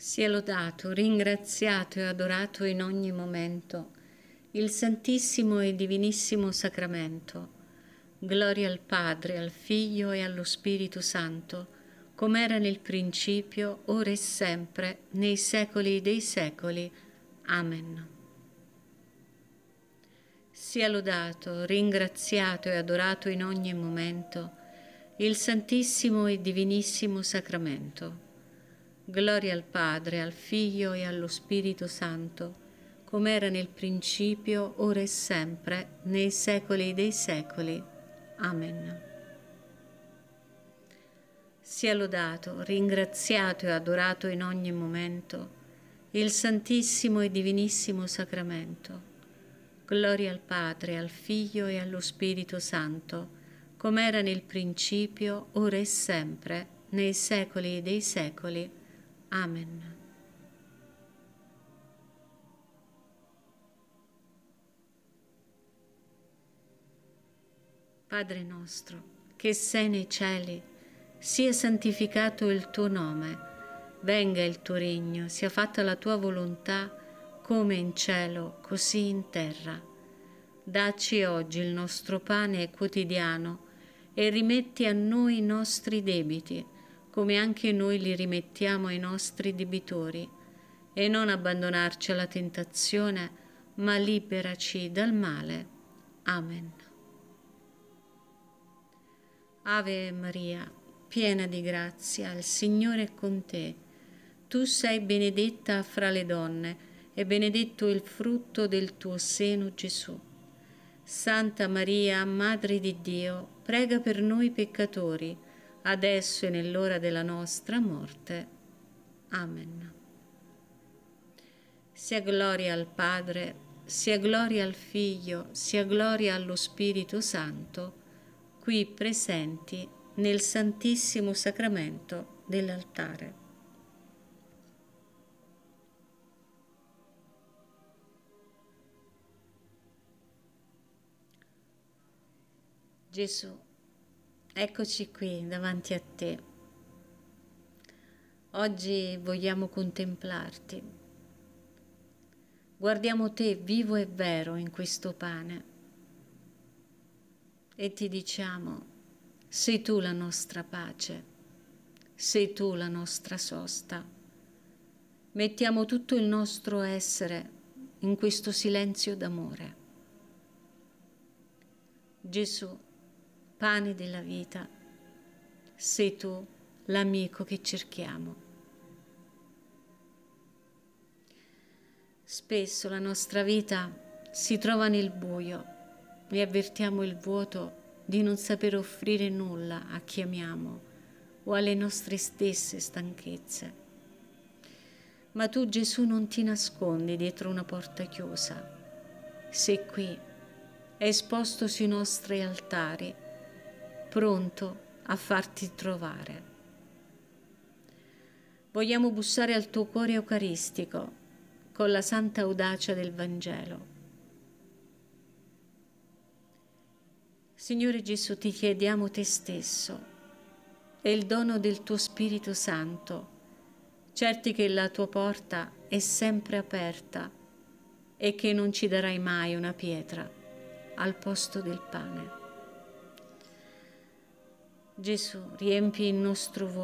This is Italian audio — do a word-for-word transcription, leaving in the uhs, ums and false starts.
Sia lodato, ringraziato e adorato in ogni momento il Santissimo e Divinissimo Sacramento. Gloria al Padre, al Figlio e allo Spirito Santo, come era nel principio, ora e sempre, nei secoli dei secoli. Amen. Sia lodato, ringraziato e adorato in ogni momento il Santissimo e Divinissimo Sacramento. Gloria al Padre, al Figlio e allo Spirito Santo, come era nel principio, ora e sempre, nei secoli dei secoli. Amen. Sia lodato, ringraziato e adorato in ogni momento il Santissimo e Divinissimo Sacramento. Gloria al Padre, al Figlio e allo Spirito Santo, come era nel principio, ora e sempre, nei secoli dei secoli. Amen. Padre nostro, che sei nei cieli, sia santificato il tuo nome, venga il tuo regno, sia fatta la tua volontà, come in cielo, così in terra. Dacci oggi il nostro pane quotidiano e rimetti a noi i nostri debiti, come anche noi li rimettiamo ai nostri debitori, e non abbandonarci alla tentazione, ma liberaci dal male. Amen. Ave Maria, piena di grazia, il Signore è con te. Tu sei benedetta fra le donne, e benedetto il frutto del tuo seno, Gesù. Santa Maria, Madre di Dio, prega per noi peccatori, adesso e nell'ora della nostra morte. Amen. Sia gloria al Padre, sia gloria al Figlio, sia gloria allo Spirito Santo, qui presenti nel Santissimo Sacramento dell'altare. Gesù, eccoci qui davanti a te. Oggi vogliamo contemplarti. Guardiamo te vivo e vero in questo pane e ti diciamo: sei tu la nostra pace, sei tu la nostra sosta. Mettiamo tutto il nostro essere in questo silenzio d'amore. Gesù, pane della vita, sei tu l'amico che cerchiamo. Spesso la nostra vita si trova nel buio e avvertiamo il vuoto di non saper offrire nulla a chi amiamo o alle nostre stesse stanchezze. Ma tu, Gesù, non ti nascondi dietro una porta chiusa. Sei qui, esposto sui nostri altari, pronto a farti trovare. Vogliamo bussare al tuo cuore eucaristico con la santa audacia del Vangelo. Signore Gesù, ti chiediamo te stesso e il dono del tuo Spirito Santo, certi che la tua porta è sempre aperta e che non ci darai mai una pietra al posto del pane. Gesù, riempi il nostro vuoto